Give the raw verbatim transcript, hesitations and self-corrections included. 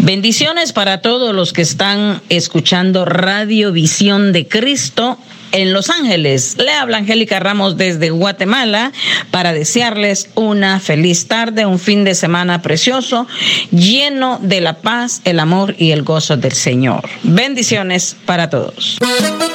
Bendiciones para todos los que están escuchando Radio Visión de Cristo en Los Ángeles. Le habla Angélica Ramos desde Guatemala para desearles una feliz tarde, un fin de semana precioso, lleno de la paz, el amor y el gozo del Señor. Bendiciones para todos.